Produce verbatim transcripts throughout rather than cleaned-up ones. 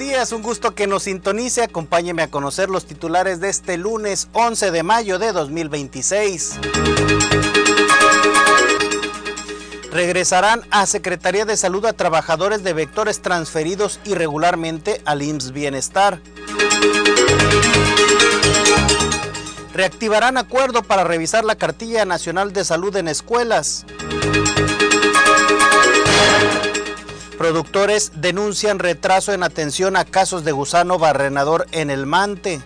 días, un gusto que nos sintonice, acompáñeme a conocer los titulares de este lunes once de mayo de dos mil veintiséis. Regresarán a Secretaría de Salud a trabajadores de vectores transferidos irregularmente al I M S S Bienestar. Reactivarán acuerdo para revisar la Cartilla Nacional de Salud en escuelas. Productores denuncian retraso en atención a casos de gusano barrenador en el Mante.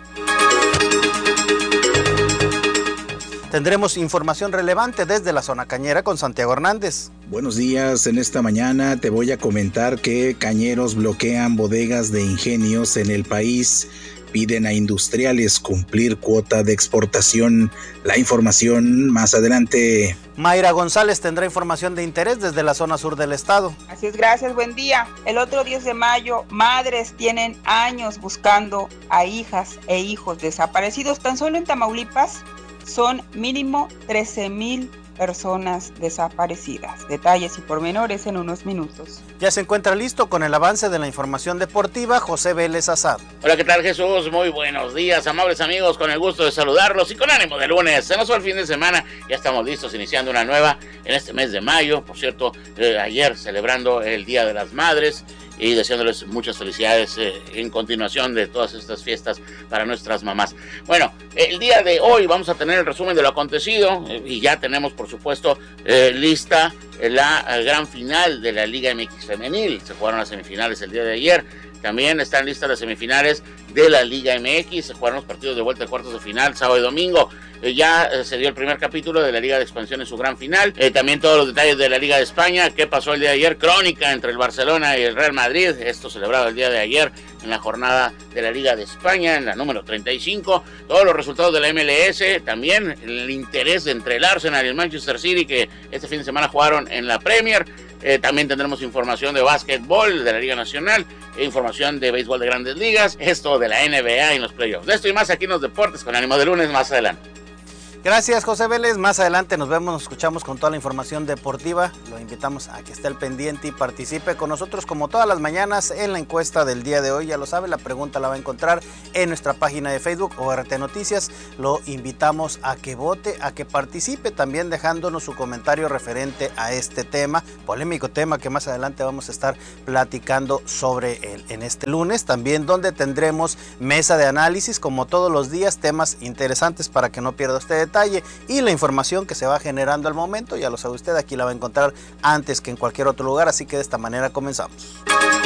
Tendremos información relevante desde la zona cañera con Santiago Hernández. Buenos días, en esta mañana te voy a comentar que cañeros bloquean bodegas de ingenios en el país. Piden a industriales cumplir cuota de exportación. La información más adelante. Mayra González tendrá información de interés desde la zona sur del estado. Así es, gracias, buen día. El otro diez de mayo, madres tienen años buscando a hijas e hijos desaparecidos. Tan solo en Tamaulipas son mínimo trece mil personas desaparecidas. Detalles y pormenores en unos minutos. Ya se encuentra listo con el avance de la información deportiva José Vélez Azad. Hola, ¿qué tal, Jesús? Muy buenos días, amables amigos, con el gusto de saludarlos y con ánimo de lunes. Se nos fue el fin de semana, ya estamos listos iniciando una nueva en este mes de mayo. Por cierto, eh, ayer celebrando el Día de las Madres y deseándoles muchas felicidades eh, en continuación de todas estas fiestas para nuestras mamás. Bueno, el día de hoy vamos a tener el resumen de lo acontecido eh, y ya tenemos, por supuesto, eh, lista eh, la eh, gran final de la Liga M X Femenil. Se jugaron las semifinales el día de ayer. También están listas las semifinales de la Liga M X. Se jugaron los partidos de vuelta de cuartos de final, sábado y domingo. Eh, ya eh, se dio el primer capítulo de la Liga de Expansión en su gran final. Eh, también todos los detalles de la Liga de España. ¿Qué pasó el día de ayer? Crónica entre el Barcelona y el Real Madrid. Esto celebrado el día de ayer en la jornada de la Liga de España, en la número treinta y cinco. Todos los resultados de la M L S. También el interés entre el Arsenal y el Manchester City, que este fin de semana jugaron en la Premier. Eh, también tendremos información de básquetbol de la Liga Nacional, e información de béisbol de Grandes Ligas, esto de la N B A y los playoffs. De esto y más aquí en los deportes con ánimo de lunes más adelante. Gracias, José Vélez. Más adelante nos vemos, nos escuchamos con toda la información deportiva. Lo invitamos a que esté al pendiente y participe con nosotros como todas las mañanas en la encuesta del día de hoy. Ya lo sabe, la pregunta la va a encontrar en nuestra página de Facebook O R T Noticias. Lo invitamos a que vote, a que participe, también dejándonos su comentario referente a este tema, polémico tema que más adelante vamos a estar platicando sobre él en este lunes. También donde tendremos mesa de análisis, como todos los días, temas interesantes para que no pierda usted detalle, y la información que se va generando al momento, ya lo sabe usted, aquí la va a encontrar antes que en cualquier otro lugar, así que de esta manera comenzamos.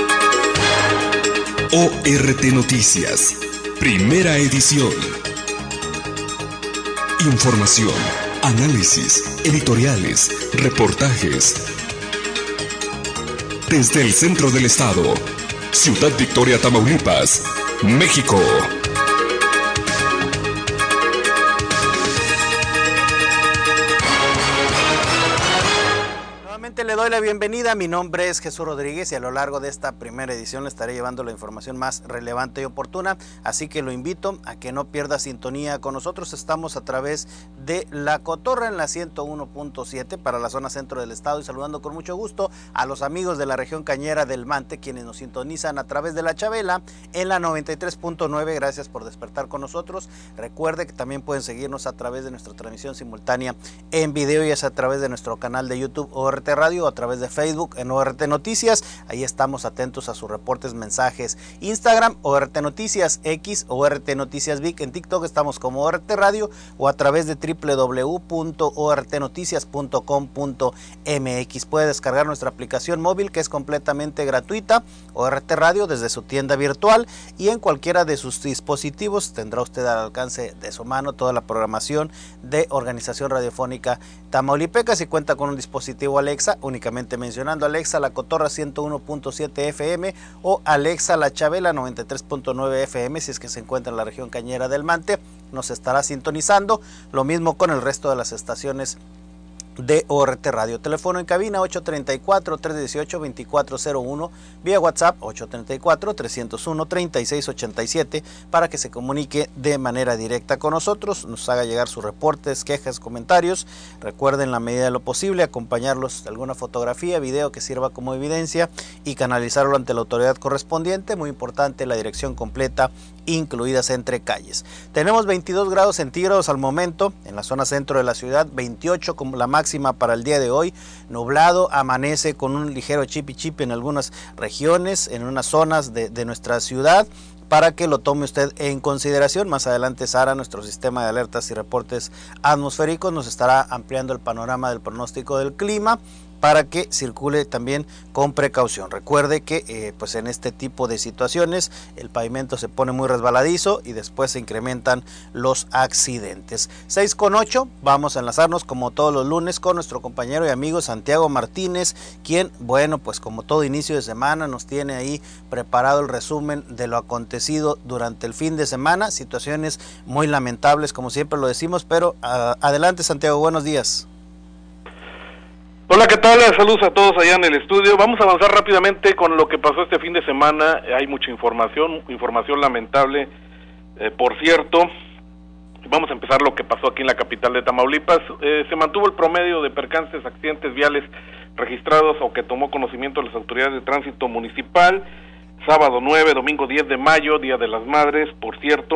O R T Noticias, primera edición. Información, análisis, editoriales, reportajes. Desde el centro del estado, Ciudad Victoria, Tamaulipas, México. Le doy la bienvenida, mi nombre es Jesús Rodríguez y a lo largo de esta primera edición le estaré llevando la información más relevante y oportuna, así que lo invito a que no pierda sintonía con nosotros. Estamos a través de La Cotorra en la ciento uno punto siete para la zona centro del estado y saludando con mucho gusto a los amigos de la región cañera del Mante, quienes nos sintonizan a través de La Chabela en la noventa y tres punto nueve. Gracias por despertar con nosotros. Recuerde que también pueden seguirnos a través de nuestra transmisión simultánea en video y es a través de nuestro canal de YouTube O R T Radio, a través de Facebook en O R T Noticias. Ahí estamos atentos a sus reportes, mensajes. Instagram, O R T Noticias, X, O R T Noticias Vic. En TikTok estamos como O R T Radio o a través de doble u doble u doble u punto o r t noticias punto com punto m x. Puede descargar nuestra aplicación móvil que es completamente gratuita, O R T Radio, desde su tienda virtual, y en cualquiera de sus dispositivos tendrá usted al alcance de su mano toda la programación de Organización Radiofónica Tamaulipeca. Si cuenta con un dispositivo Alexa, únicamente mencionando Alexa La Cotorra ciento uno punto siete F M o Alexa La Chabela noventa y tres punto nueve F M, si es que se encuentra en la región cañera del Mante, nos estará sintonizando. Lo mismo con el resto de las estaciones de O R T Radio. Teléfono en cabina ocho tres cuatro, tres uno ocho, dos cuatro cero uno, vía WhatsApp ocho tres cuatro, tres cero uno, tres seis ocho siete para que se comunique de manera directa con nosotros, nos haga llegar sus reportes, quejas, comentarios. Recuerden, en la medida de lo posible, acompañarlos de alguna fotografía, video que sirva como evidencia y canalizarlo ante la autoridad correspondiente. Muy importante, la dirección completa, incluidas entre calles. Tenemos veintidós grados centígrados al momento en la zona centro de la ciudad, veintiocho como la máxima para el día de hoy. Nublado, amanece con un ligero chipi chipi en algunas regiones, en unas zonas de, de nuestra ciudad, para que lo tome usted en consideración. Más adelante Sara, nuestro sistema de alertas y reportes atmosféricos, nos estará ampliando el panorama del pronóstico del clima para que circule también con precaución. Recuerde que eh, pues en este tipo de situaciones el pavimento se pone muy resbaladizo y después se incrementan los accidentes. seis con ocho, vamos a enlazarnos como todos los lunes con nuestro compañero y amigo Santiago Martínez, quien, bueno, pues como todo inicio de semana nos tiene ahí preparado el resumen de lo acontecido durante el fin de semana. Situaciones muy lamentables, como siempre lo decimos, pero uh, adelante Santiago, buenos días. Hola, ¿qué tal? Saludos a todos allá en el estudio. Vamos a avanzar rápidamente con lo que pasó este fin de semana. Hay mucha información, información lamentable, eh, por cierto. Vamos a empezar lo que pasó aquí en la capital de Tamaulipas. Eh, se mantuvo el promedio de percances, accidentes viales registrados o que tomó conocimiento las autoridades de tránsito municipal. Sábado nueve, domingo diez de mayo, Día de las Madres, por cierto.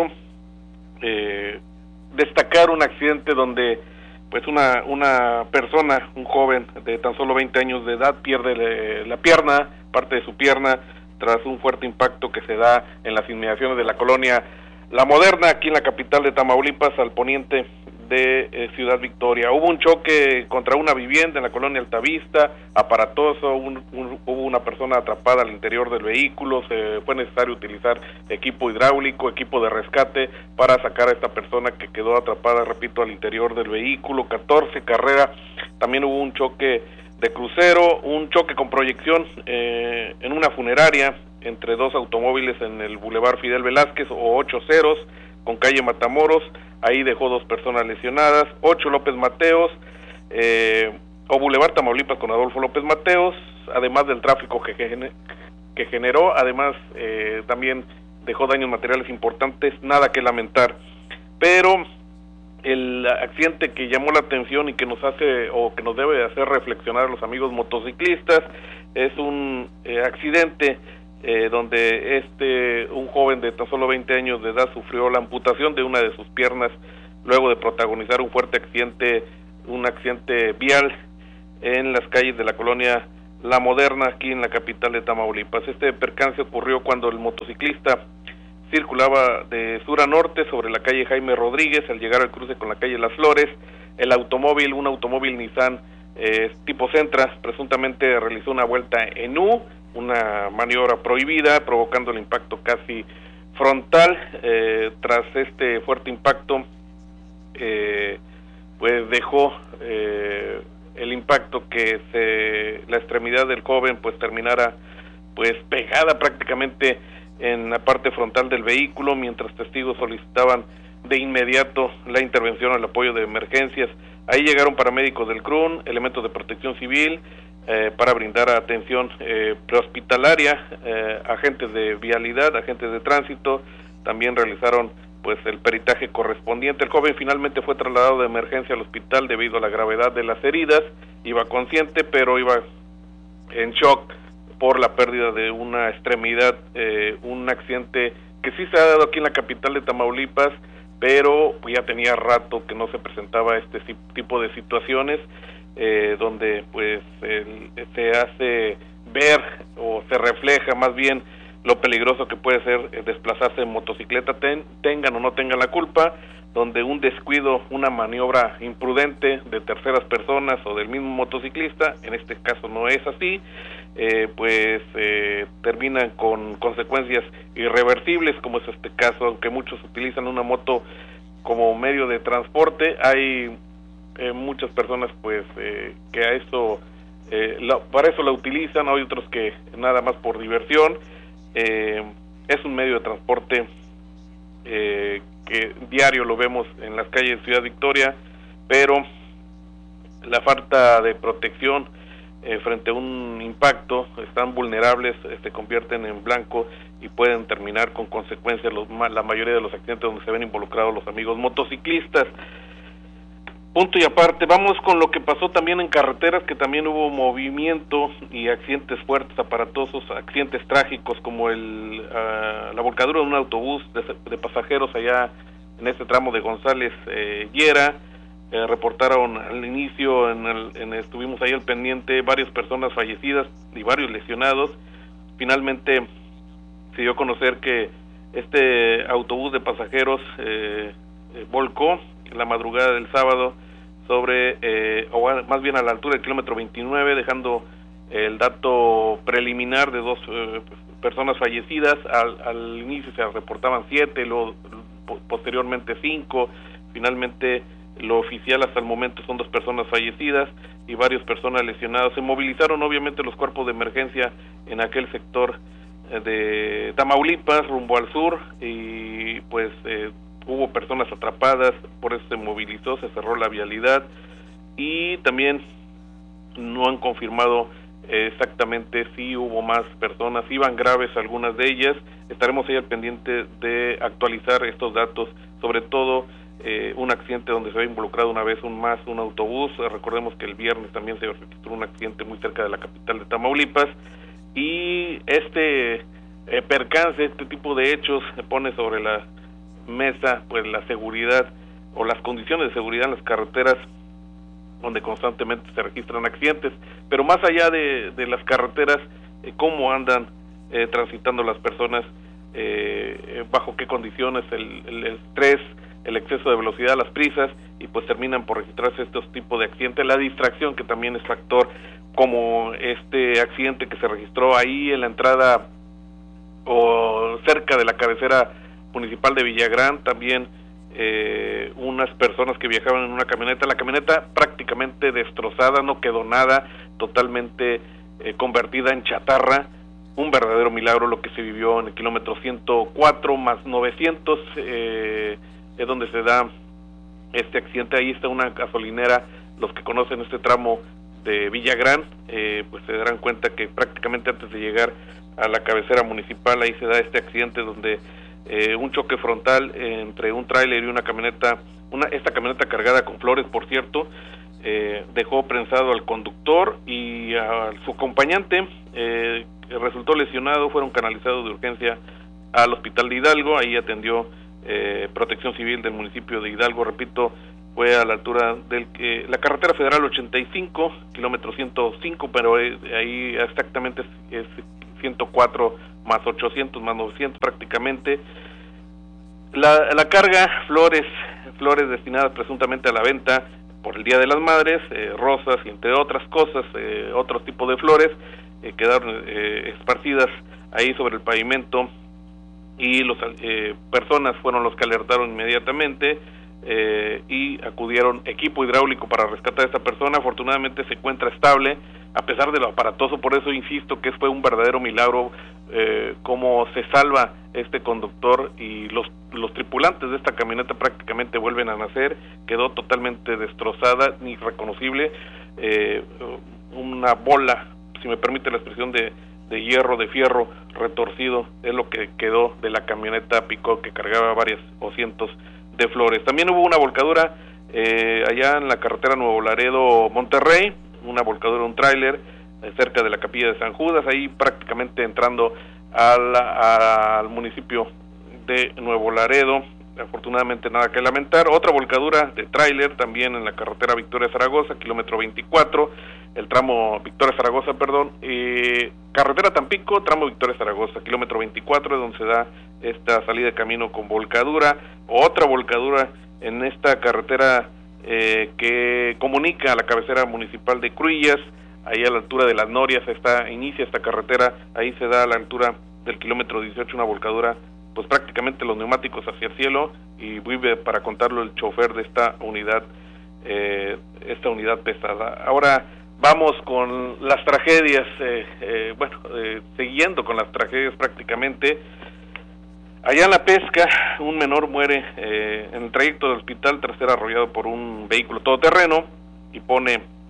Eh, destacar un accidente donde pues una una persona, un joven de tan solo veinte años de edad, pierde la pierna, parte de su pierna, tras un fuerte impacto que se da en las inmediaciones de la colonia La Moderna, aquí en la capital de Tamaulipas, al poniente de eh, Ciudad Victoria. Hubo un choque contra una vivienda en la colonia Altavista, aparatoso, un, un, hubo una persona atrapada al interior del vehículo, se fue necesario utilizar equipo hidráulico, equipo de rescate para sacar a esta persona que quedó atrapada, repito, al interior del vehículo. catorce carrera, también hubo un choque de crucero, un choque con proyección eh, en una funeraria entre dos automóviles en el Boulevard Fidel Velázquez o ocho ceros con calle Matamoros. Ahí dejó dos personas lesionadas. ocho López Mateos, eh, o Boulevard Tamaulipas con Adolfo López Mateos, además del tráfico que, gener, que generó, además eh, también dejó daños materiales importantes, nada que lamentar. Pero el accidente que llamó la atención y que nos hace, o que nos debe hacer reflexionar a los amigos motociclistas, es un eh, accidente Eh, donde este un joven de tan solo veinte años de edad sufrió la amputación de una de sus piernas luego de protagonizar un fuerte accidente, un accidente vial en las calles de la colonia La Moderna, aquí en la capital de Tamaulipas. Este percance ocurrió cuando el motociclista circulaba de sur a norte sobre la calle Jaime Rodríguez. Al llegar al cruce con la calle Las Flores, el automóvil, un automóvil Nissan eh, tipo Sentra, presuntamente realizó una vuelta en U, una maniobra prohibida, provocando el impacto casi frontal. Eh, tras este fuerte impacto, eh, pues dejó eh, el impacto que se, la extremidad del joven pues terminara pues pegada prácticamente en la parte frontal del vehículo, mientras testigos solicitaban de inmediato la intervención al apoyo de emergencias. Ahí llegaron paramédicos del C R U N, elementos de protección civil, Eh, para brindar atención eh, prehospitalaria, eh, agentes de vialidad, agentes de tránsito, también realizaron pues el peritaje correspondiente. El joven finalmente fue trasladado de emergencia al hospital debido a la gravedad de las heridas, iba consciente pero iba en shock por la pérdida de una extremidad, eh, un accidente que sí se ha dado aquí en la capital de Tamaulipas, pero pues ya tenía rato que no se presentaba este tipo de situaciones. Eh, donde pues el, se hace ver o se refleja más bien lo peligroso que puede ser eh, desplazarse en motocicleta, ten, tengan o no tengan la culpa, donde un descuido, una maniobra imprudente de terceras personas o del mismo motociclista, en este caso no es así, eh, pues eh, terminan con consecuencias irreversibles, como es este caso, aunque muchos utilizan una moto como medio de transporte. Hay Eh, muchas personas pues eh, que a eso eh, la, para eso la utilizan, hay otros que nada más por diversión. Eh, es un medio de transporte eh, que diario lo vemos en las calles de Ciudad Victoria, pero la falta de protección eh, frente a un impacto, están vulnerables, eh, se convierten en blanco y pueden terminar con consecuencias los, la mayoría de los accidentes donde se ven involucrados los amigos motociclistas. Punto y aparte, vamos con lo que pasó también en carreteras, que también hubo movimiento y accidentes fuertes, aparatosos, accidentes trágicos, como el uh, la volcadura de un autobús de, de pasajeros allá en este tramo de González eh, Llera. Eh, reportaron al inicio, en el, en, estuvimos ahí al pendiente, varias personas fallecidas y varios lesionados. Finalmente se dio a conocer que este autobús de pasajeros eh, eh, volcó en la madrugada del sábado sobre, eh, o más bien a la altura del kilómetro veintinueve, dejando el dato preliminar de dos eh, personas fallecidas. Al, al inicio se reportaban siete, luego posteriormente cinco, finalmente lo oficial hasta el momento son dos personas fallecidas y varias personas lesionadas. Se movilizaron obviamente los cuerpos de emergencia en aquel sector de Tamaulipas rumbo al sur, y pues eh, hubo personas atrapadas, por eso se movilizó, se cerró la vialidad, y también no han confirmado eh, exactamente si hubo más personas, iban graves algunas de ellas. Estaremos ahí al pendiente de actualizar estos datos, sobre todo eh, un accidente donde se había involucrado una vez un más un autobús. Eh, recordemos que el viernes también se registró un accidente muy cerca de la capital de Tamaulipas, y este eh, percance, este tipo de hechos pone sobre la mesa pues la seguridad o las condiciones de seguridad en las carreteras, donde constantemente se registran accidentes. Pero más allá de, de las carreteras, eh, cómo andan eh, transitando las personas, eh, bajo qué condiciones, el, el estrés, el exceso de velocidad, las prisas, y pues terminan por registrarse estos tipos de accidentes. La distracción, que también es factor, como este accidente que se registró ahí en la entrada o cerca de la cabecera municipal de Villagrán, también eh, unas personas que viajaban en una camioneta, la camioneta prácticamente destrozada, no quedó nada, totalmente eh, convertida en chatarra. Un verdadero milagro lo que se vivió en el kilómetro ciento cuatro más novecientos, eh, es donde se da este accidente. Ahí está una gasolinera, los que conocen este tramo de Villagrán, eh, pues se darán cuenta que prácticamente antes de llegar a la cabecera municipal, ahí se da este accidente donde eh, un choque frontal entre un tráiler y una camioneta, una esta camioneta cargada con flores, por cierto, eh, dejó prensado al conductor y a su acompañante, eh, resultó lesionado. Fueron canalizados de urgencia al hospital de Hidalgo. Ahí atendió eh, Protección Civil del municipio de Hidalgo. Repito, fue a la altura de eh, la carretera federal ochenta y cinco, kilómetro ciento cinco, pero eh, ahí exactamente es, es ciento cuatro más ochocientos más novecientos prácticamente. La, la carga, flores, flores destinadas presuntamente a la venta por el Día de las Madres, eh, rosas y entre otras cosas, eh, otros tipos de flores, eh, quedaron eh, esparcidas ahí sobre el pavimento, y los eh, personas fueron los que alertaron inmediatamente eh, y acudieron equipo hidráulico para rescatar a esta persona. Afortunadamente se encuentra estable, a pesar de lo aparatoso. Por eso insisto que fue un verdadero milagro eh, cómo se salva este conductor, y los los tripulantes de esta camioneta prácticamente vuelven a nacer. Quedó totalmente destrozada, irreconocible, eh, una bola, si me permite la expresión, de, de hierro, de fierro retorcido, es lo que quedó de la camioneta pick-up que cargaba varias o cientos de flores. También hubo una volcadura eh, allá en la carretera Nuevo Laredo Monterrey, una volcadura, un tráiler eh, cerca de la capilla de San Judas, ahí prácticamente entrando al, al municipio de Nuevo Laredo. Afortunadamente nada que lamentar. Otra volcadura de tráiler también en la carretera Victoria Zaragoza, kilómetro veinticuatro, el tramo Victoria Zaragoza, perdón, eh, carretera Tampico, tramo Victoria Zaragoza, kilómetro veinticuatro, es donde se da esta salida de camino con volcadura. Otra volcadura en esta carretera eh, que comunica a la cabecera municipal de Cruillas, ahí a la altura de las Norias, está, inicia esta carretera, ahí se da a la altura del kilómetro dieciocho una volcadura, pues prácticamente los neumáticos hacia el cielo, y vive para contarlo el chofer de esta unidad, eh, esta unidad pesada. Ahora vamos con las tragedias, eh, eh, bueno, eh, siguiendo con las tragedias prácticamente. Allá en La Pesca, un menor muere eh, en el trayecto del hospital tras ser arrollado por un vehículo todoterreno, y pone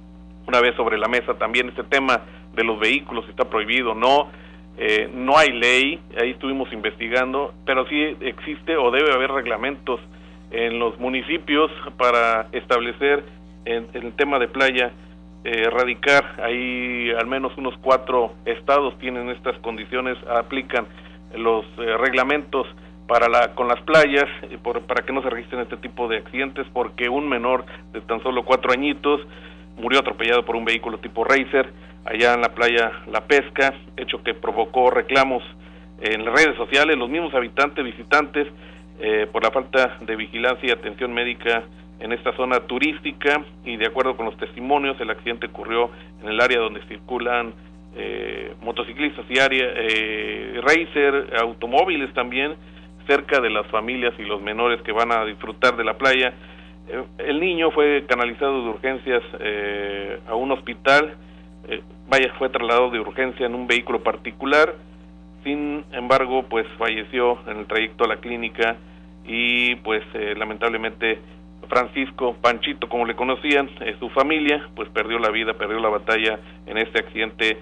una vez sobre la mesa también este tema de los vehículos, si está prohibido o no. Eh, no hay ley, ahí estuvimos investigando, pero sí existe o debe haber reglamentos en los municipios para establecer en, en el tema de playa, eh, erradicar. Ahí al menos unos cuatro estados tienen estas condiciones, aplican los eh, reglamentos para la con las playas, eh, por, para que no se registren este tipo de accidentes, porque un menor de tan solo cuatro añitos murió atropellado por un vehículo tipo Racer allá en la playa La Pesca, hecho que provocó reclamos en las redes sociales, los mismos habitantes, visitantes, eh, por la falta de vigilancia y atención médica en esta zona turística. Y de acuerdo con los testimonios, el accidente ocurrió en el área donde circulan eh, motociclistas y área, eh, racer, automóviles también, cerca de las familias y los menores que van a disfrutar de la playa. Eh, el niño fue canalizado de urgencias eh, a un hospital, eh, vaya, fue trasladado de urgencia en un vehículo particular. Sin embargo, pues falleció en el trayecto a la clínica y pues eh, lamentablemente Francisco Panchito, como le conocían, eh, su familia, pues perdió la vida, perdió la batalla en este accidente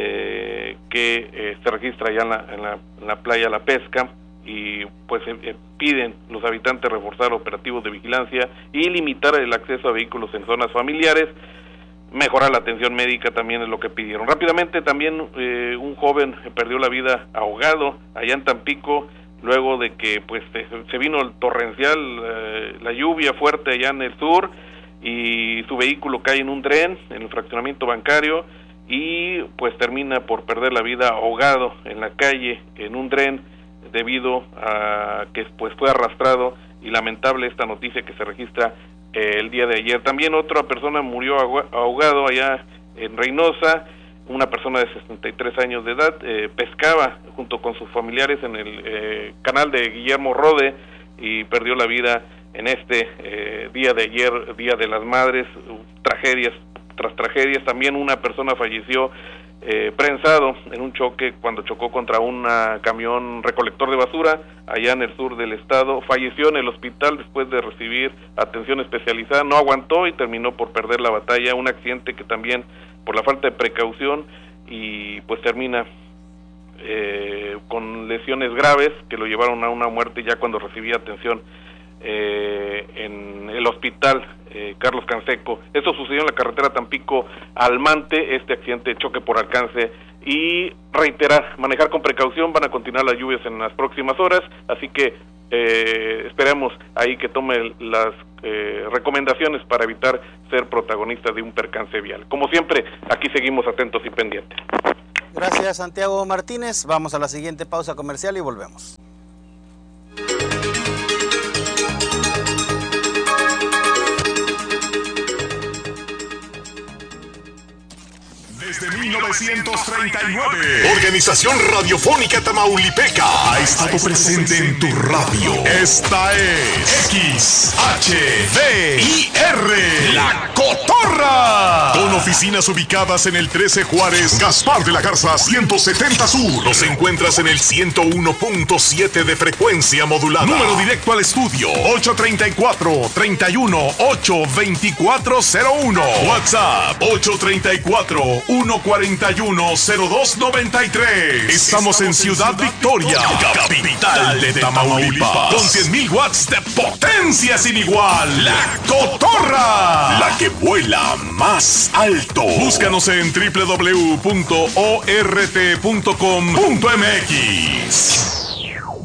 eh, que eh, se registra allá en la, en la, en la playa La Pesca. Y pues eh, piden los habitantes reforzar operativos de vigilancia y limitar el acceso a vehículos en zonas familiares, mejorar la atención médica también es lo que pidieron. Rápidamente también eh, un joven perdió la vida ahogado allá en Tampico, luego de que pues se vino el torrencial, eh, la lluvia fuerte allá en el sur, y su vehículo cae en un dren, en el fraccionamiento bancario, y pues termina por perder la vida ahogado en la calle, en un dren, debido a que pues fue arrastrado. Y lamentable esta noticia que se registra eh, el día de ayer. También otra persona murió ahogado allá en Reynosa, una persona de sesenta y tres años de edad, eh, pescaba junto con sus familiares en el eh, canal de Guillermo Rode y perdió la vida en este eh, día de ayer, Día de las Madres. Tragedias tras tragedias. También una persona falleció Eh, prensado en un choque cuando chocó contra un camión recolector de basura allá en el sur del estado. Falleció en el hospital después de recibir atención especializada, no aguantó y terminó por perder la batalla. Un accidente que también por la falta de precaución y pues termina eh, con lesiones graves que lo llevaron a una muerte ya cuando recibía atención eh, en el hospital eh, Carlos Canseco. Esto sucedió en la carretera Tampico-Almante, este accidente de choque por alcance. Y reiterar, manejar con precaución, van a continuar las lluvias en las próximas horas, así que eh, esperemos ahí que tome las eh, recomendaciones para evitar ser protagonista de un percance vial. Como siempre, aquí seguimos atentos y pendientes. Gracias, Santiago Martínez. Vamos a la siguiente pausa comercial y volvemos. Desde mil novecientos treinta y nueve, Organización Radiofónica Tamaulipeca ha estado presente en tu radio. Esta es X H D I R, La Cotorra. Con oficinas ubicadas en el trece Juárez, Gaspar de la Garza ciento setenta Sur. Nos encuentras en el ciento uno punto siete de frecuencia modulada. Número directo al estudio ocho treinta y cuatro, treinta y uno, ocho veinticuatro cero uno. WhatsApp ocho treinta y cuatro, uno cuarenta y uno, cero dos noventa y tres. Estamos en Ciudad Victoria, capital de Tamaulipas, con cien mil watts de potencia sin igual. La Cotorra, la que vuela más alto. Búscanos en doble u doble u doble u punto o r t punto com punto m x.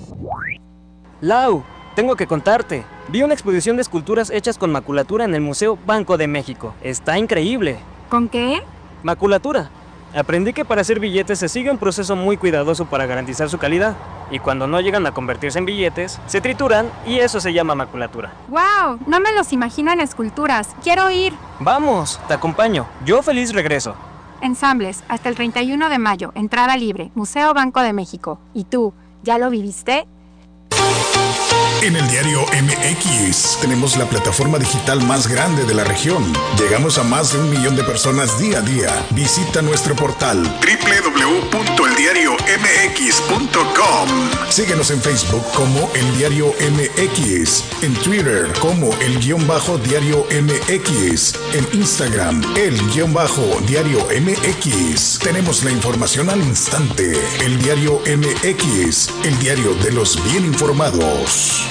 Lau, tengo que contarte. Vi una exposición de esculturas hechas con maculatura en el Museo Banco de México. Está increíble. ¿Con qué? Maculatura. Aprendí que para hacer billetes se sigue un proceso muy cuidadoso para garantizar su calidad. Y cuando no llegan a convertirse en billetes, se trituran y eso se llama maculatura. ¡Wow! No me los imagino en esculturas. ¡Quiero ir! Vamos, te acompaño. Yo feliz regreso. Ensambles, hasta el treinta y uno de mayo. Entrada libre. Museo Banco de México. ¿Y tú, ya lo viviste? en el diario M X. Tenemos la plataforma digital más grande de la región. Llegamos a más de un millón de personas día a día. Visita nuestro portal doble u doble u doble u punto el diario m x punto com. Síguenos en Facebook como El Diario M X, en Twitter como El Guión Bajo Diario M X, en Instagram El Guión Bajo Diario M X. Tenemos la información al instante. El Diario M X, el diario de los bien informados.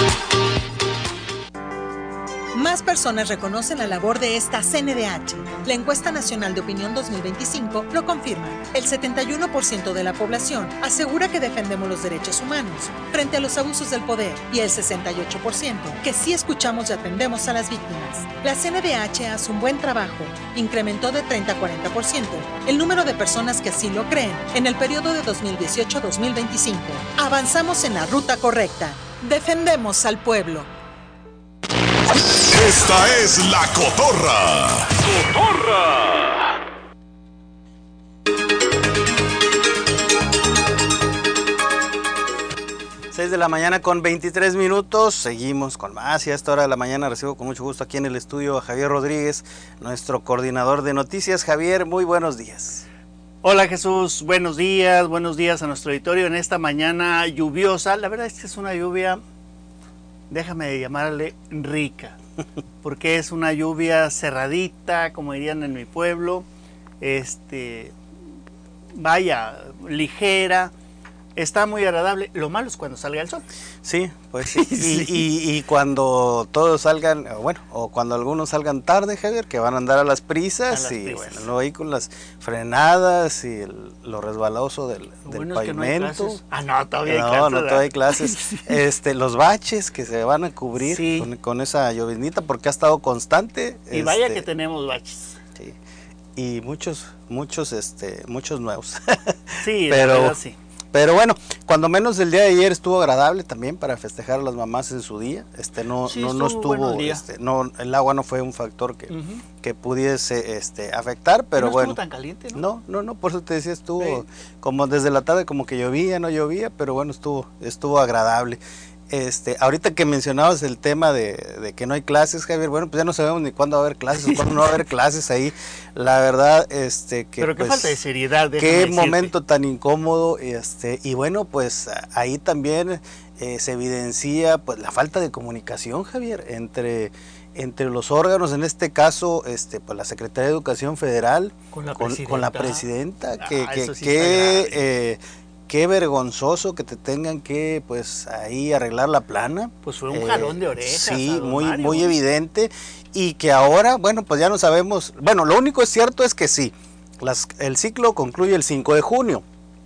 Más personas reconocen la labor de esta C N D H. La encuesta nacional de opinión dos mil veinticinco lo confirma. El setenta y uno por ciento de la población asegura que defendemos los derechos humanos frente a los abusos del poder y el sesenta y ocho por ciento que sí escuchamos y atendemos a las víctimas. La C N D H hace un buen trabajo. Incrementó de treinta a cuarenta por ciento el número de personas que así lo creen en el periodo de dos mil dieciocho a dos mil veinticinco. Avanzamos en la ruta correcta. Defendemos al pueblo. Esta es La Cotorra. ¡Cotorra! seis de la mañana con veintitrés minutos, seguimos con más y a esta hora de la mañana recibo con mucho gusto aquí en el estudio a Javier Rodríguez, nuestro coordinador de noticias. Javier, muy buenos días. Hola Jesús, buenos días, buenos días a nuestro auditorio en esta mañana lluviosa. La verdad es que es una lluvia, déjame llamarle rica, porque es una lluvia cerradita, como dirían en mi pueblo, este, vaya, ligera. Está muy agradable. Lo malo es cuando salga el sol. Sí, pues sí. Sí. Y, y, y cuando todos salgan, bueno, o cuando algunos salgan tarde, Javier, que van a andar a las prisas, A las y prisas. bueno, luego ahí con las frenadas y el- lo resbaloso del, Lo del bueno es que no hay pavimento. clases. Ah, no, todavía hay No, clases. no, ¿verdad? todavía hay clases. Sí. Este, los baches que se van a cubrir Sí. con, con esa llovinita porque ha estado constante. Y vaya este, que tenemos baches. sí. Y muchos, muchos, este, muchos nuevos. Sí, Pero- la verdad sí. Pero bueno, cuando menos el día de ayer estuvo agradable también para festejar a las mamás en su día. Este no, Sí, no, no estuvo bueno estuvo, el día. este, no, el agua no fue un factor que, Ujú. que pudiese este, afectar, pero no bueno. estuvo tan caliente, ¿no? No, no, no, por eso te decía, estuvo Sí. como desde la tarde como que llovía, no llovía, pero bueno, estuvo, estuvo agradable. Este, ahorita que mencionabas el tema de, de que no hay clases, Javier, bueno, pues ya no sabemos ni cuándo va a haber clases o cuándo no va a haber clases ahí. La verdad, este, que Pero qué pues, falta de seriedad, déjame qué decirte. momento tan incómodo, este, y bueno, pues ahí también eh, se evidencia pues la falta de comunicación, Javier, entre entre los órganos, en este caso, este, pues la Secretaría de Educación Federal, Con la con, con la presidenta. presidenta, que, Ah, que, eso sí que, está grave. eh, qué vergonzoso que te tengan que, pues, ahí arreglar la plana. Pues fue un Eh, jalón de orejas. a Sí, don muy, Mario, muy ¿no? evidente, y que ahora, bueno, pues ya no sabemos, bueno, lo único es cierto es que sí, las, el ciclo concluye el cinco de junio,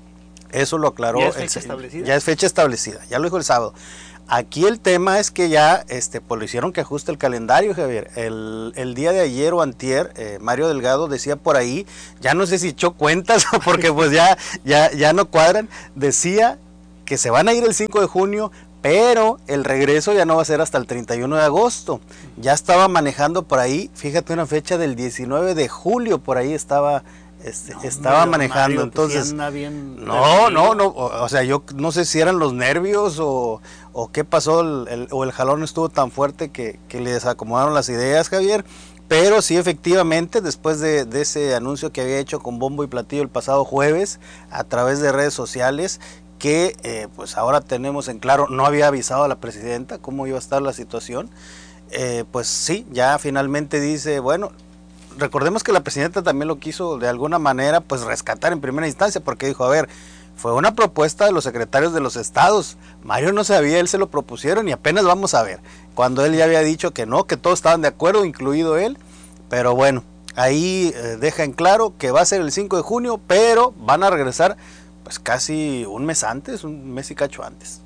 eso lo aclaró. ¿Ya es el fecha se- establecida? Ya es fecha establecida, ya lo dijo el sábado. Aquí el tema es que ya, este, pues lo hicieron que ajuste el calendario, Javier. El, el día de ayer o antier, eh, Mario Delgado decía por ahí, ya no sé si echó cuentas o porque pues ya, ya, ya no cuadran, decía que se van a ir el cinco de junio, pero el regreso ya no va a ser hasta el treinta y uno de agosto. Ya estaba manejando por ahí, fíjate, una fecha del diecinueve de julio, por ahí estaba, este, No, estaba hombre, don manejando. Mario, pues sí Entonces, anda bien no, perdido. no, no, o, o sea, yo no sé si eran los nervios o, o qué pasó, el, el- o el jalón estuvo tan fuerte que, que le desacomodaron las ideas, Javier. Pero sí, efectivamente, después de, de ese anuncio que había hecho con bombo y platillo el pasado jueves a través de redes sociales, que eh, pues ahora tenemos en claro, no había avisado a la presidenta cómo iba a estar la situación, eh, pues sí, ya finalmente dice, bueno, recordemos que la presidenta también lo quiso de alguna manera pues rescatar en primera instancia, porque dijo, a ver, fue una propuesta de los secretarios de los estados, Mario no sabía, él se lo propusieron y apenas vamos a ver, cuando él ya había dicho que no, que todos estaban de acuerdo, incluido él, pero bueno, ahí eh, deja en claro que va a ser el cinco de junio, pero van a regresar pues casi un mes antes, un mes y cacho antes.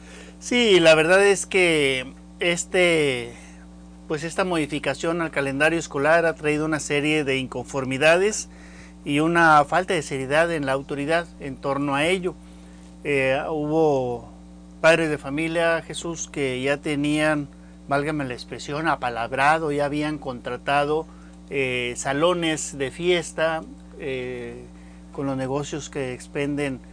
Sí, la verdad es que este, pues esta modificación al calendario escolar ha traído una serie de inconformidades y una falta de seriedad en la autoridad en torno a ello. Eh, hubo padres de familia, Jesús, que ya tenían, válgame la expresión, apalabrado, ya habían contratado eh, salones de fiesta, eh, con los negocios que expenden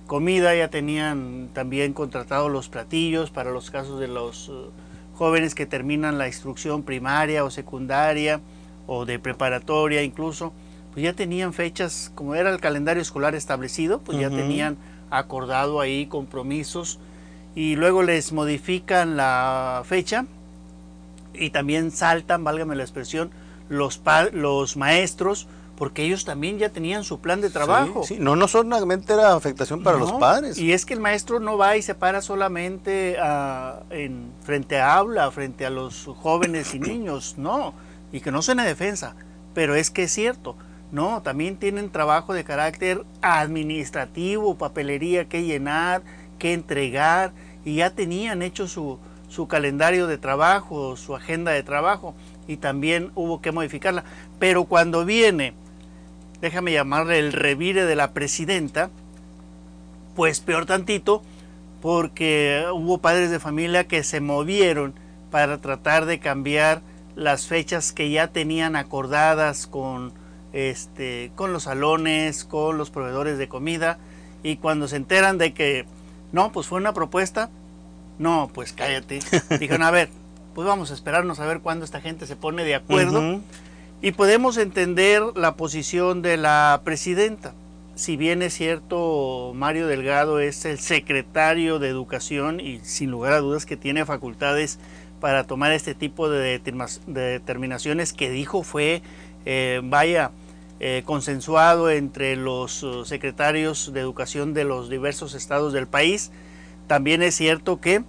comida, ya tenían también contratados los platillos para los casos de los uh, jóvenes que terminan la instrucción primaria o secundaria o de preparatoria incluso, pues ya tenían fechas, como era el calendario escolar establecido, pues uh-huh. ya tenían acordado ahí compromisos, y luego les modifican la fecha y también saltan, válgame la expresión, los, los maestros, porque ellos también ya tenían su plan de trabajo. Sí, sí. No, no solamente era afectación para no, los padres. Y es que el maestro no va y se para solamente a, en, frente a aula, frente a los jóvenes y niños, no, y que no suene defensa, pero es que es cierto, no, también tienen trabajo de carácter administrativo, papelería que llenar, que entregar, y ya tenían hecho su, su calendario de trabajo, su agenda de trabajo, y también hubo que modificarla. Pero cuando viene, déjame llamarle el revire de la presidenta, pues peor tantito, porque hubo padres de familia que se movieron para tratar de cambiar las fechas que ya tenían acordadas con, este, con los salones, con los proveedores de comida, y cuando se enteran de que no, pues fue una propuesta, no, pues cállate, dijeron, a ver, pues vamos a esperarnos a ver cuándo esta gente se pone de acuerdo, uh-huh. y podemos entender la posición de la presidenta. Si bien es cierto, Mario Delgado es el secretario de Educación y sin lugar a dudas que tiene facultades para tomar este tipo de, de determinaciones que dijo fue, eh, vaya, eh, consensuado entre los uh, secretarios de Educación de los diversos estados del país. También es cierto que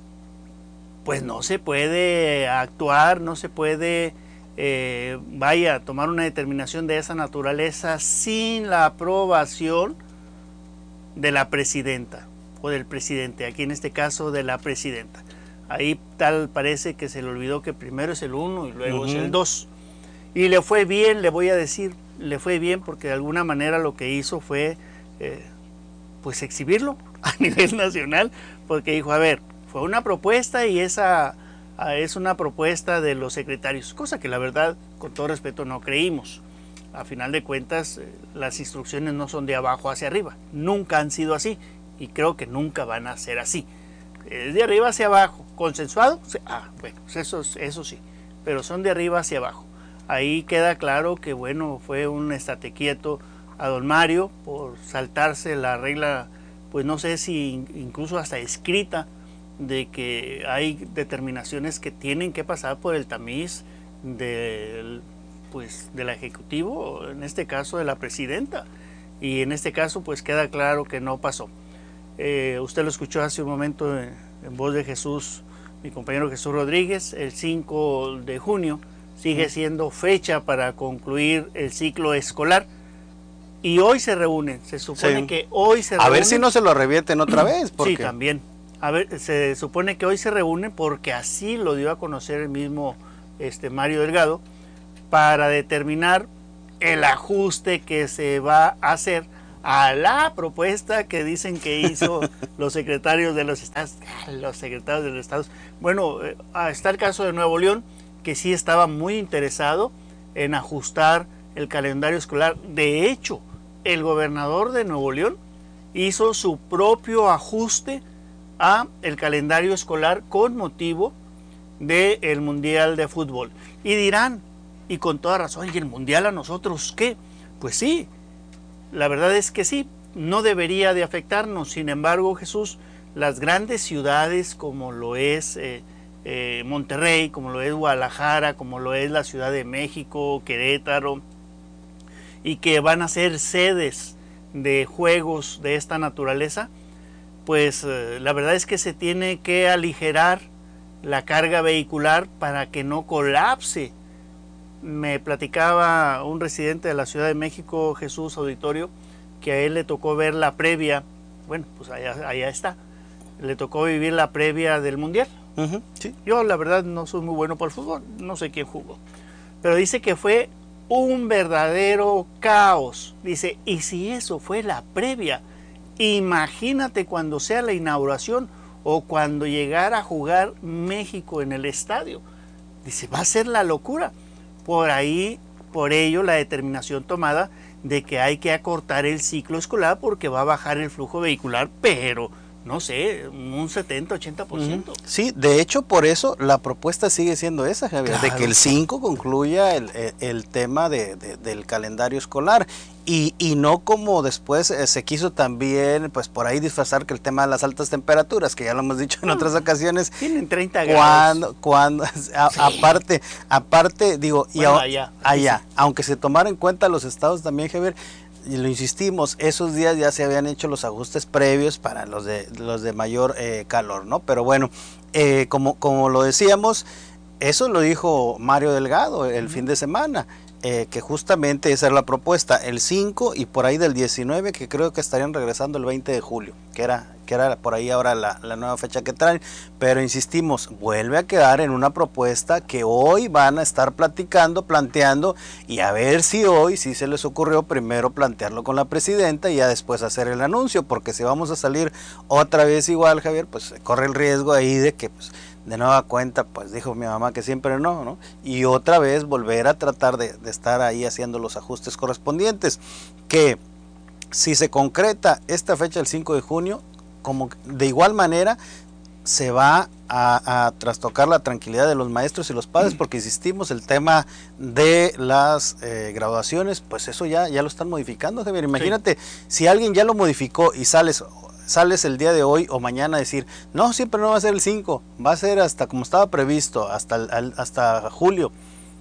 pues no se puede actuar, no se puede, eh, vaya, tomar una determinación de esa naturaleza sin la aprobación de la presidenta o del presidente, aquí en este caso de la presidenta. Ahí tal parece que se le olvidó que primero es el uno y luego uh-huh. es el dos. Y le fue bien, le voy a decir, le fue bien porque de alguna manera lo que hizo fue eh, pues exhibirlo a nivel nacional, porque dijo, a ver, fue una propuesta y esa es una propuesta de los secretarios, cosa que la verdad, con todo respeto, no creímos. A final de cuentas, las instrucciones no son de abajo hacia arriba, nunca han sido así y creo que nunca van a ser así. Es de arriba hacia abajo, consensuado, ah, bueno, eso, eso sí, pero son de arriba hacia abajo. Ahí queda claro que, bueno, fue un estate quieto a don Mario por saltarse la regla, pues no sé si incluso hasta escrita, de que hay determinaciones que tienen que pasar por el tamiz del, pues, del Ejecutivo, en este caso de la presidenta, y en este caso pues queda claro que no pasó. Eh, usted lo escuchó hace un momento en, en voz de Jesús, mi compañero Jesús Rodríguez, el cinco de junio sigue siendo fecha para concluir el ciclo escolar, y hoy se reúnen, se supone sí. que hoy se a reúnen. A ver si no se lo revierten otra vez. Porque... Sí, también. A ver, se supone que hoy se reúnen porque así lo dio a conocer el mismo este, Mario Delgado, para determinar el ajuste que se va a hacer a la propuesta que dicen que hizo los secretarios de los estados, los secretarios de los estados. Bueno, está el caso de Nuevo León, que sí estaba muy interesado en ajustar el calendario escolar. De hecho, el gobernador de Nuevo León hizo su propio ajuste a el calendario escolar con motivo del Mundial de Fútbol. Y dirán, y con toda razón, ¿y el Mundial a nosotros qué? Pues sí, la verdad es que sí, no debería de afectarnos. Sin embargo, Jesús, las grandes ciudades como lo es eh, eh, Monterrey, como lo es Guadalajara, como lo es la Ciudad de México, Querétaro, y que van a ser sedes de juegos de esta naturaleza, pues eh, la verdad es que se tiene que aligerar la carga vehicular para que no colapse. Me platicaba un residente de la Ciudad de México, Jesús Auditorio, que a él le tocó ver la previa, bueno, pues allá, allá está, le tocó vivir la previa del Mundial. Uh-huh, sí. Yo la verdad no soy muy bueno por el fútbol, no sé quién jugó, pero dice que fue un verdadero caos. Dice, y si eso fue la previa, imagínate cuando sea la inauguración o cuando llegara a jugar México en el estadio. Dice, va a ser la locura. Por ahí, por ello, la determinación tomada de que hay que acortar el ciclo escolar porque va a bajar el flujo vehicular, pero no sé, un setenta, ochenta por ciento. Sí, de hecho por eso la propuesta sigue siendo esa, Javier, claro, de que el cinco concluya el, el, el tema de, de, del calendario escolar. Y, y no como después eh, se quiso también, pues por ahí disfrazar que el tema de las altas temperaturas, que ya lo hemos dicho en otras ocasiones. Tienen treinta grados. Cuando, a, sí. aparte, aparte, digo, bueno, y allá, allá sí. Aunque se tomara en cuenta los estados también, Javier, y lo insistimos, esos días ya se habían hecho los ajustes previos para los de los de mayor eh, calor, ¿no? Pero bueno, eh, como, como lo decíamos, eso lo dijo Mario Delgado el uh-huh. fin de semana. Eh, que justamente esa es la propuesta, el cinco y por ahí del diecinueve, que creo que estarían regresando el veinte de julio, que era, que era por ahí ahora la, la nueva fecha que traen, pero insistimos, vuelve a quedar en una propuesta que hoy van a estar platicando, planteando, y a ver si hoy sí se les ocurrió primero plantearlo con la presidenta y ya después hacer el anuncio, porque si vamos a salir otra vez igual, Javier, pues corre el riesgo ahí de que pues de nueva cuenta, pues dijo mi mamá que siempre no, ¿no? Y otra vez volver a tratar de, de estar ahí haciendo los ajustes correspondientes, que si se concreta esta fecha el cinco de junio, como de igual manera se va a, a trastocar la tranquilidad de los maestros y los padres, porque insistimos, el tema de las eh, graduaciones, pues eso ya, ya lo están modificando, Javier. Imagínate, sí. Si alguien ya lo modificó y sales... sales el día de hoy o mañana a decir, no, siempre no va a ser el cinco, va a ser hasta como estaba previsto, hasta, el, hasta julio.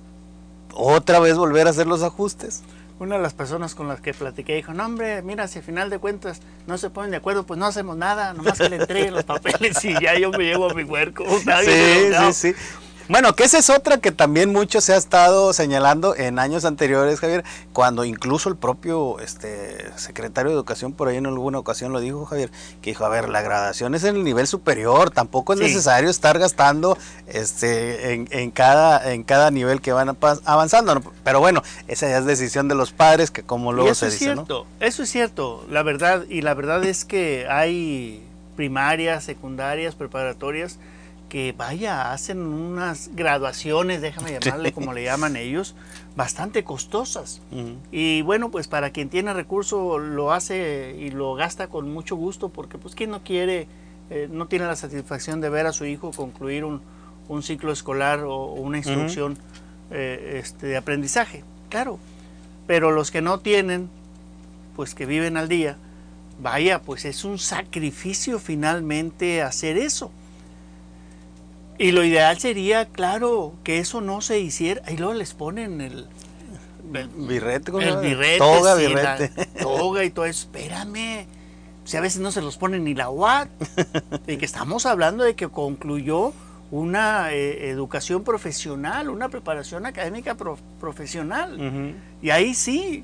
Otra vez volver a hacer los ajustes. Una de las personas con las que platiqué dijo, no hombre, mira, si al final de cuentas no se ponen de acuerdo, pues no hacemos nada, nomás que le entreguen los papeles y ya yo me llevo a mi huerco. Sí, sí, sí. Bueno, que esa es otra que también mucho se ha estado señalando en años anteriores, Javier, cuando incluso el propio este secretario de Educación por ahí en alguna ocasión lo dijo, Javier, que dijo, a ver, la graduación es en el nivel superior, tampoco es sí. necesario estar gastando este en, en cada en cada nivel que van avanzando, ¿no? Pero bueno, esa ya es decisión de los padres, que como luego se dice, ¿no? Eso es cierto, eso es cierto, la verdad, y la verdad es que hay primarias, secundarias, preparatorias, que vaya, hacen unas graduaciones, déjame llamarle como le llaman ellos, bastante costosas. Uh-huh. Y bueno, pues para quien tiene recursos lo hace y lo gasta con mucho gusto, porque pues quien no quiere, eh, no tiene la satisfacción de ver a su hijo concluir un, un ciclo escolar o, o una instrucción uh-huh. eh, este, de aprendizaje, claro. Pero los que no tienen, pues que viven al día, vaya, pues es un sacrificio finalmente hacer eso. Y lo ideal sería, claro, que eso no se hiciera. Y luego les ponen el... el birrete. El no? birrete. Toga, sí, birrete. La toga y todo eso. Espérame. Si a veces no se los ponen ni la U A T. Y que estamos hablando de que concluyó una eh, educación profesional, una preparación académica pro, profesional. Uh-huh. Y ahí sí.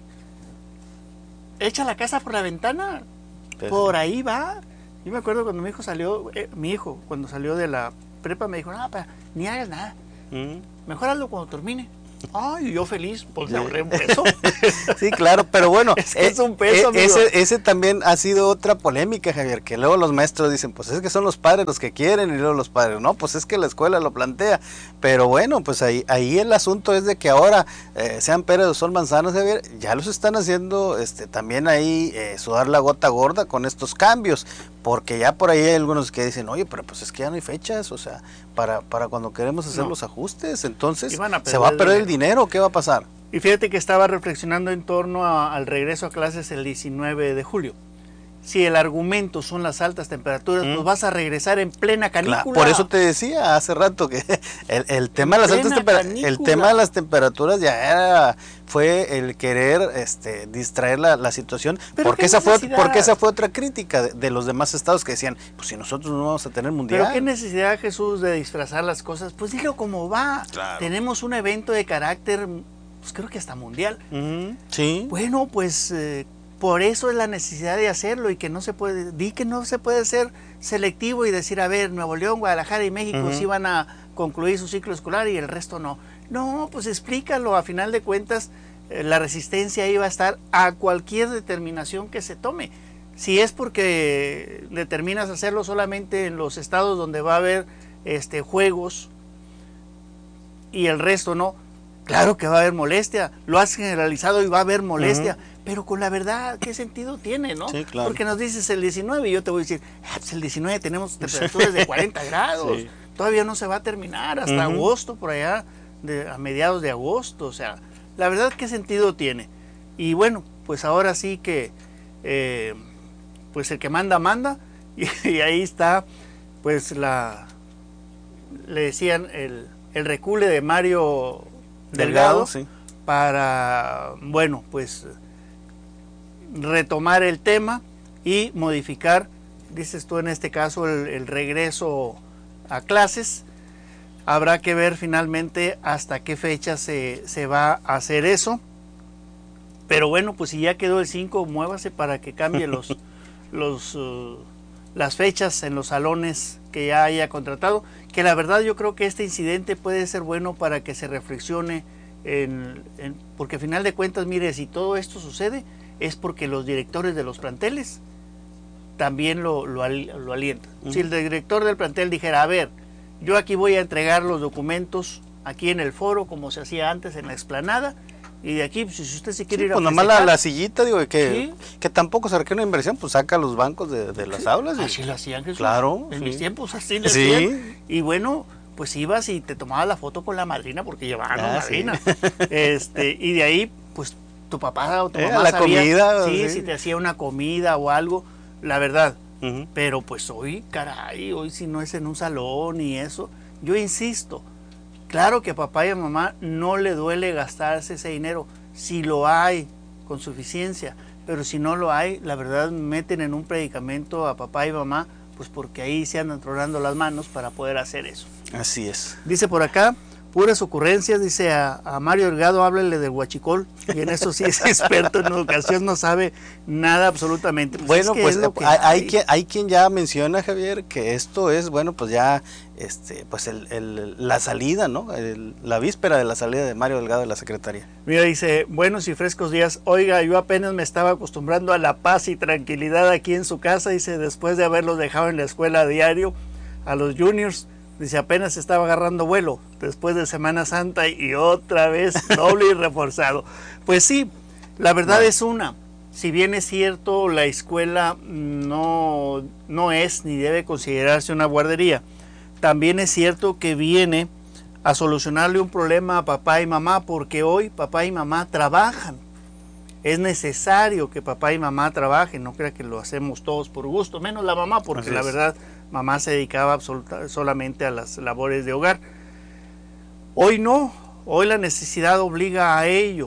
Echa la casa por la ventana. Pues por sí. Ahí va. Yo me acuerdo cuando mi hijo salió, eh, mi hijo, cuando salió de la prepa me dijo, no, pa, ni hagas nada, mm. mejor hazlo cuando termine. Ay, yo feliz, pues le ahorré un peso. Sí, claro, pero bueno, es, que es un peso, eh, ese, ese también ha sido otra polémica, Javier, que luego los maestros dicen, pues es que son los padres los que quieren, y luego los padres, no, pues es que la escuela lo plantea. Pero bueno, pues ahí, ahí el asunto es de que ahora, eh, sean peras o son manzanas, Javier, ya los están haciendo este también ahí eh, sudar la gota gorda con estos cambios, porque ya por ahí hay algunos que dicen, oye, pero pues es que ya no hay fechas, o sea, para, para cuando queremos hacer no. los ajustes, entonces se va a perder el dinero, ¿qué va a pasar? Y fíjate que estaba reflexionando en torno a, al regreso a clases el diecinueve de julio. Si el argumento son las altas temperaturas, mm. pues vas a regresar en plena canícula. Claro, por eso te decía hace rato que el, el tema de las altas temperaturas, el tema de las temperaturas ya era, fue el querer este distraer la, la situación, porque esa fue porque esa fue otra crítica de, de los demás estados que decían, pues si nosotros no vamos a tener mundial. Pero qué necesidad, Jesús, de disfrazar las cosas, pues dilo como va. Claro. Tenemos un evento de carácter, pues creo que hasta mundial. Uh-huh. Sí. Bueno, pues eh, por eso es la necesidad de hacerlo, y que no se puede, di que no se puede ser selectivo y decir, a ver, Nuevo León, Guadalajara y México uh-huh. sí van a concluir su ciclo escolar y el resto no. No, pues explícalo, a final de cuentas eh, la resistencia iba a estar a cualquier determinación que se tome. Si es porque determinas hacerlo solamente en los estados donde va a haber este, juegos y el resto no, Claro que va a haber molestia, lo has generalizado y va a haber molestia, uh-huh. pero con la verdad, ¿qué sentido tiene, no? Sí, claro. Porque nos dices el diecinueve y yo te voy a decir, ah, pues el diecinueve tenemos temperaturas de cuarenta grados, sí. todavía no se va a terminar hasta uh-huh. agosto, por allá, de, a mediados de agosto, o sea, la verdad, ¿qué sentido tiene? Y bueno, pues ahora sí que, eh, pues el que manda, manda, y, y ahí está, pues la, le decían el, el recule de Mario Delgado, Delgado sí. para, bueno, pues retomar el tema y modificar, dices tú en este caso, el, el regreso a clases. Habrá que ver finalmente hasta qué fecha se, se va a hacer eso. Pero bueno, pues si ya quedó el cinco, muévase para que cambie los, los, uh, las fechas en los salones que ya haya contratado. Que la verdad yo creo que este incidente puede ser bueno para que se reflexione, en, en, porque al final de cuentas, mire, si todo esto sucede es porque los directores de los planteles también lo, lo, lo alientan. Uh-huh. Si el director del plantel dijera, a ver, yo aquí voy a entregar los documentos aquí en el foro, como se hacía antes en la explanada, y de aquí, pues, si usted se quiere sí, ir a pues nomás la, la sillita, digo, que, ¿sí? que tampoco se requiere una inversión, pues saca los bancos de, de las aulas. Y, así lo hacían, Jesús. Claro. En sí. mis tiempos así lo sí. hacían. Y bueno, pues ibas y te tomabas la foto con la madrina, porque llevaban ah, madrina. Sí. Este, y de ahí, pues, tu papá o tu eh, mamá la sabía, comida. Sí, sí, si te hacía una comida o algo, la verdad. Uh-huh. Pero pues hoy, caray, hoy si no es en un salón y eso, yo insisto, claro que a papá y a mamá no le duele gastarse ese dinero, si lo hay con suficiencia, pero si no lo hay, la verdad meten en un predicamento a papá y mamá, pues porque ahí se andan tronando las manos para poder hacer eso. Así es. Dice por acá, puras ocurrencias, dice a, a Mario Delgado, háblele del huachicol, y en eso sí es experto en educación, no sabe nada absolutamente. Pues bueno, es que pues es lo que hay, hay. Hay, quien, hay quien ya menciona, Javier, que esto es, bueno, pues ya, este, pues el, el, la salida, ¿no? El, la víspera de la salida de Mario Delgado de la Secretaría. Mira, dice, buenos y frescos días, oiga, yo apenas me estaba acostumbrando a la paz y tranquilidad aquí en su casa, dice, después de haberlos dejado en la escuela a diario, a los juniors. Dice, apenas estaba agarrando vuelo después de Semana Santa y otra vez doble y reforzado. Pues sí, la verdad no. es una. Si bien es cierto, la escuela no, no es ni debe considerarse una guardería, también es cierto que viene a solucionarle un problema a papá y mamá, porque hoy papá y mamá trabajan. Es necesario que papá y mamá trabajen, no crea que lo hacemos todos por gusto, menos la mamá, porque la verdad... mamá se dedicaba absoluta, solamente a las labores de hogar. Hoy no, hoy la necesidad obliga a ello.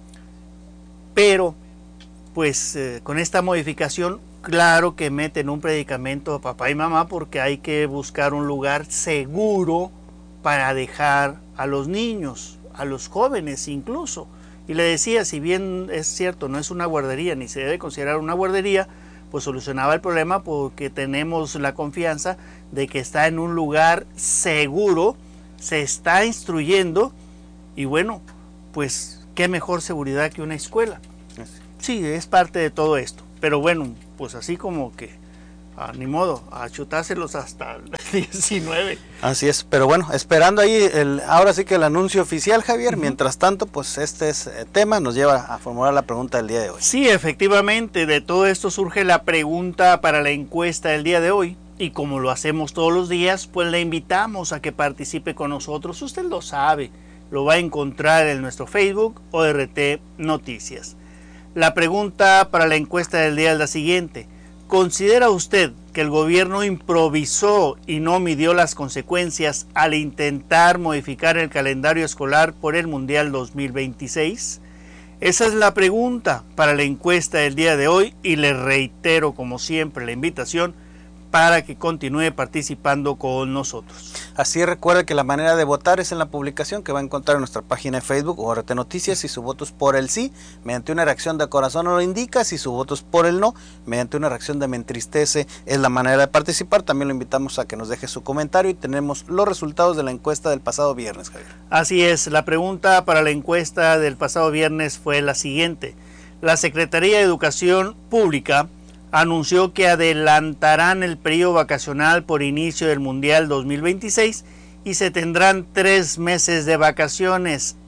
Pero, pues eh, con esta modificación, claro que meten un predicamento a papá y mamá porque hay que buscar un lugar seguro para dejar a los niños, a los jóvenes incluso. Y le decía, si bien es cierto, no es una guardería, ni se debe considerar una guardería, pues solucionaba el problema porque tenemos la confianza de que está en un lugar seguro, se está instruyendo y bueno, pues qué mejor seguridad que una escuela. Sí, es parte de todo esto, pero bueno, pues así como que ah, ni modo, a chutárselos hasta el diecinueve. Así es, pero bueno, esperando ahí el, ahora sí que el anuncio oficial, Javier. Uh-huh. Mientras tanto, pues este es, eh, tema nos lleva a formular la pregunta del día de hoy. Sí, efectivamente, de todo esto surge la pregunta para la encuesta del día de hoy. Y como lo hacemos todos los días, pues le invitamos a que participe con nosotros. Usted lo sabe, lo va a encontrar en nuestro Facebook O R T Noticias. La pregunta para la encuesta del día es la siguiente. ¿Considera usted que el gobierno improvisó y no midió las consecuencias al intentar modificar el calendario escolar por el Mundial dos mil veintiséis? Esa es la pregunta para la encuesta del día de hoy y le reitero como siempre la invitación para que continúe participando con nosotros. Así recuerde que la manera de votar es en la publicación que va a encontrar en nuestra página de Facebook O R T Noticias. Si su voto es por el sí, mediante una reacción de corazón lo indica. Si su voto es por el no, mediante una reacción de me entristece, es la manera de participar. También lo invitamos a que nos deje su comentario y tenemos los resultados de la encuesta del pasado viernes, Javier. Así es, la pregunta para la encuesta del pasado viernes fue la siguiente. La Secretaría de Educación Pública anunció que adelantarán el periodo vacacional por inicio del Mundial dos mil veintiséis y se tendrán tres meses de vacaciones.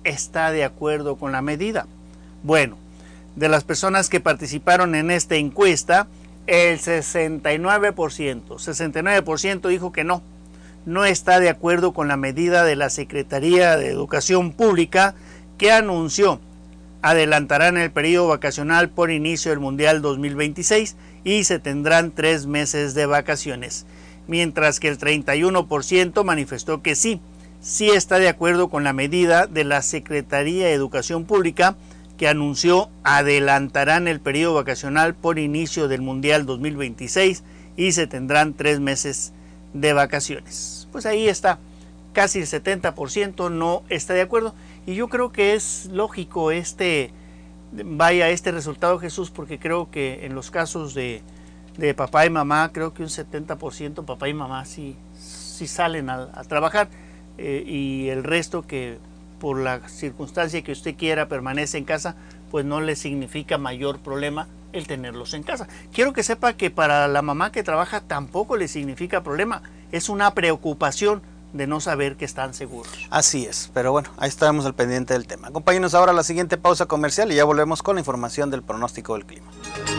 está de acuerdo con la medida. Bueno, de las personas que participaron en esta encuesta, el sesenta y nueve por ciento, sesenta y nueve por ciento dijo que no, no está de acuerdo con la medida de la Secretaría de Educación Pública que anunció adelantarán el periodo vacacional por inicio del Mundial dos mil veintiséis y se tendrán tres meses de vacaciones, mientras que el treinta y uno por ciento manifestó que sí, sí está de acuerdo con la medida de la Secretaría de Educación Pública que anunció adelantarán el periodo vacacional por inicio del Mundial dos mil veintiséis y se tendrán tres meses de vacaciones. Pues ahí está, casi el setenta por ciento no está de acuerdo, y yo creo que es lógico este, vaya este resultado, Jesús, porque creo que en los casos de, de papá y mamá, creo que un setenta por ciento papá y mamá sí, sí salen a, a trabajar, eh, y el resto que por la circunstancia que usted quiera permanece en casa, pues no le significa mayor problema el tenerlos en casa. Quiero que sepa que para la mamá que trabaja tampoco le significa problema, es una preocupación de no saber que están seguros. Así es, pero bueno, ahí estaremos al pendiente del tema. Acompáñenos ahora a la siguiente pausa comercial y ya volvemos con la información del pronóstico del clima.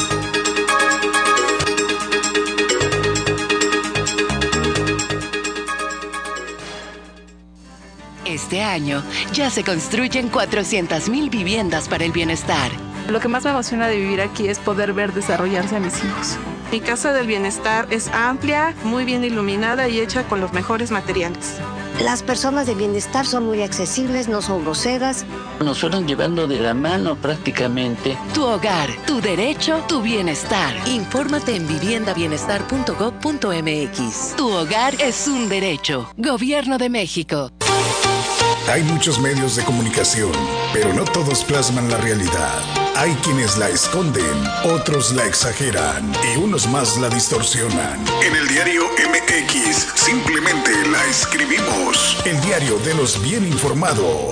Este año ya se construyen cuatrocientas mil viviendas para el bienestar. Lo que más me emociona de vivir aquí es poder ver desarrollarse a mis hijos. Mi casa del bienestar es amplia, muy bien iluminada y hecha con los mejores materiales. Las personas de bienestar son muy accesibles, no son groseras. Nos fueron llevando de la mano prácticamente. Tu hogar, tu derecho, tu bienestar. Infórmate en vivienda bienestar punto gob punto mx. Tu hogar es un derecho. Gobierno de México. Hay muchos medios de comunicación, pero no todos plasman la realidad. Hay quienes la esconden, otros la exageran y unos más la distorsionan. En el diario M X simplemente la escribimos. El diario de los bien informados.